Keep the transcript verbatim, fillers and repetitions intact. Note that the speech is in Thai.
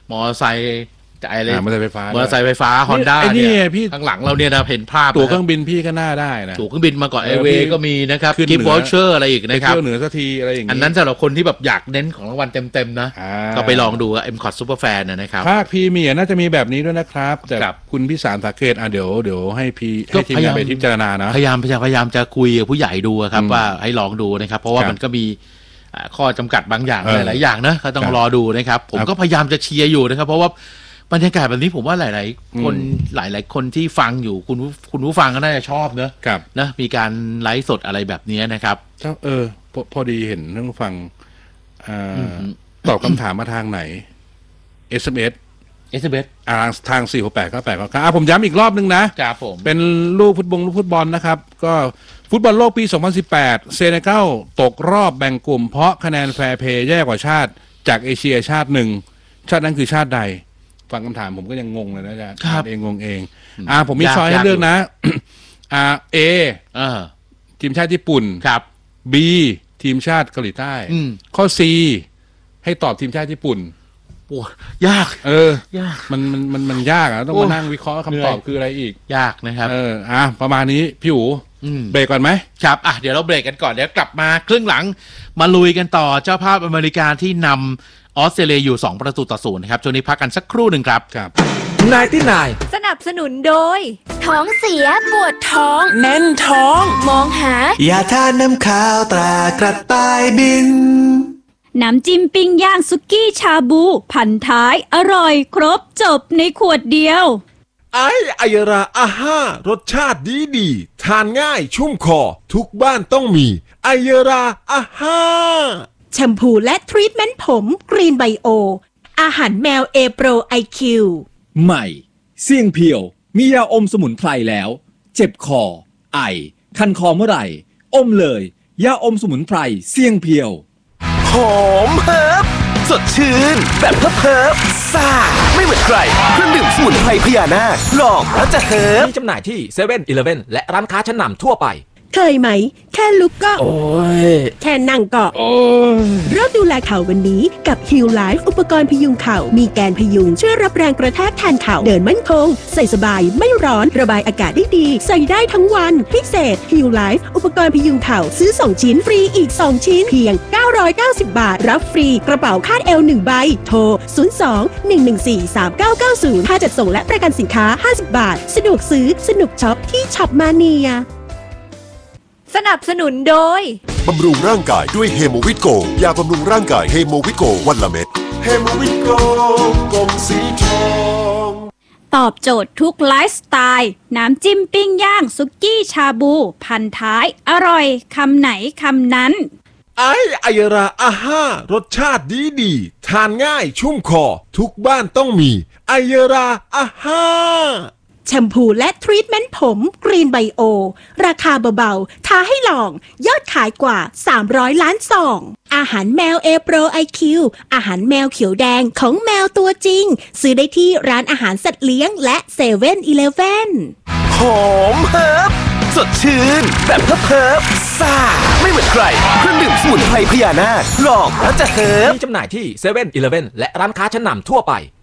มอเตอร์ไซค์จ่ายเลยมอเตอร์ไซค์ไฟฟ้ามอเตอร์ไซค์ไฟฟ้าฮอนด้าเนี่ยข้างหลังเราเนี่ยนะเห็นภาพตั๋วเครื่องบินพี่ก็น่าได้นะตั๋วเครื่องบินมาก่อนไอเวย์ก็มีนะครับกิฟต์วอเชอร์อะไรอีกนะครับเที่ยวเหนือสักทีอะไรอย่างนี้อันนั้นสำหรับคนที่แบบอยากเน้นของรางวัลเต็มๆนะก็ไปลองดูเอ็มคอร์ดซูเปอร์แฟนนะครับภาคพรีเมียร์น่าจะมีแบบนี้ด้วยนะครับแต่คุณพี่สารสาเกตอ่ะเดี๋ยวเดี๋ยวให้พี่ให้ทีมงานไปพิจารณานะพยายามพยายามพยายามจะคุยกับผู้ใหญ่ดูครับว่าให้ลองดูนะครับเพราะว่ามันก็มีข้อจำกัดบางอย่างหลายๆอย่างนะก็ต้องรอดูนะครับผมก็พยายามจะเชียร์อยู่นะครับเพราะว่าบรรยากาศแบบนี้ผมว่าหลายๆคนหลายๆคนที่ฟังอยู่คุณคุณผู้ฟังก็น่าจะชอบเนอะนะมีการไลฟ์สดอะไรแบบนี้นะครับเออพอพอดีเห็นท่านผู้ฟังตอบคำถามมาทางไหน เอส เอ็ม เอสเอส เอ็ม เอสอ่าทางสี่หกแปดเก้าแปดครับผมย้ำอีกรอบนึงนะครับผมเป็นลูกฟุตบอลลูกฟุตบอลนะครับก็ฟุตบอลโลกปีสองพันสิบแปดเซเนกัลตกรอบแบ่งกลุ่มเพราะคะแนนแฟร์เพย์แย่กว่าชาติจากเอเชียชาติหนึ่งชาตินั้นคือชาติใดฟังคำถามผมก็ยังงงเลยนะอาจารย์เองงงเองอ่าผมมีช้อยให้เลือกนะอ่าเอทีมชาติญี่ปุ่นครับบีทีมชาติเกาหลีใต้ข้อซีให้ตอบทีมชาติญี่ปุ่นโอ้ยากเออยากมันมันมันมันยากอ่ะต้องมานั่งวิเคราะห์คำตอบคืออะไรอีกยากนะครับเอออ่ะประมาณนี้พี่อู๋เบรกก่อนไหมครับอ่ะเดี๋ยวเราเบรกกันก่อนเดี๋ยวกลับมาครึ่งหลังมาลุยกันต่อเจ้าภาพอเมริกาที่นำออสเตรเลียอยู่สองประตูต่อศูนย์นะครับช่วงนี้พักกันสักครู่หนึ่งครับครับนายที่นายสนับสนุนโดยท้องเสียปวดท้องแน่นท้องมองหายาทานน้ำข้าวตรากระต่ายบินน้ำจิ้มปิ้งย่างสุกี้ชาบูพันท้ายอร่อยครบจบในขวดเดียวไอไอยราอาห้ารสชาติดีดีทานง่ายชุ่มคอทุกบ้านต้องมีไอยราอาห้าแชมพูและทรีทเมนต์ผมกรีนไบโออาหารแมวเอโปรไอคิวใหม่เสี่ยงเพียวมียาอมสมุนไพรแล้วเจ็บคอไอคันคอเมื่อไหร่อมเลยยาอมสมุนไพรเสี่ยงเพียวหอมเฮิบสดชื่นแบบเพิบเพิบซ่าไม่เหมือนใครเครื่องดื่มสมุนไพรพญานาคลองแล้วจะเฮิบมีจำหน่ายที่เซเว่นอีเลฟเว่นและร้านค้าชั้นนำทั่วไปเคยไหมแค่ลุกก็โอ้ยแค่นั่งก็โอ้ยเริ่มดูแลเข่าวันนี้กับ Heal Life อุปกรณ์พยุงเข่ามีแกนพยุงช่วยรับแรงกระแทกแทนเข่าเดินมั่นคงใส่สบายไม่ร้อนระบายอากาศได้ดีใส่ได้ทั้งวันพิเศษ Heal Life อุปกรณ์พยุงเข่าซื้อสองชิ้นฟรีอีกสองชิ้นเพียงเก้าร้อยเก้าสิบบาทรับฟรีกระเป๋าคาดเอวหนึ่งใบโทรศูนย์ สอง หนึ่ง หนึ่ง สี่ สาม เก้า เก้า ศูนย์ค่าจัดส่งและประกันสินค้าห้าสิบบาทสะดวกซื้อสนุกช็อปที่ช็อปมาเนียสนับสนุนโดยบำรุงร่างกายด้วยเฮโมวิตโกยาบำรุงร่างกายเฮโมวิตโกวันละเม็ดเฮโมวิตโกกล่องสีทองตอบโจทย์ทุกไลฟ์สไตล์น้ำจิ้มปิ้งย่างสุกี้ชาบูพันท้ายอร่อยคำไหนคำนั้นไอไอราอาห้ารสชาติดีดีทานง่ายชุ่มคอทุกบ้านต้องมีไอราอาห้าแชมพูและทรีทเมนต์ผมกรีนไบโอราคาเบาๆท้าให้ลองยอดขายกว่าสามร้อยล้านซองอาหารแมวเอโปรไอคิวอาหารแมวเขียวแดงของแมวตัวจริงซื้อได้ที่ร้านอาหารสัตว์เลี้ยงและเซเว่นอีเลฟเว่นหอมเฮิบสดชื่นแบบเพิบเพิบซ่าไม่เหมือนใครเครื่องดื่มสมุนไพรพญานาคลองแล้วจะเฮิบมีจำหน่ายที่เซเว่นอีเลฟเว่นและร้านค้าชั้นนำทั่วไป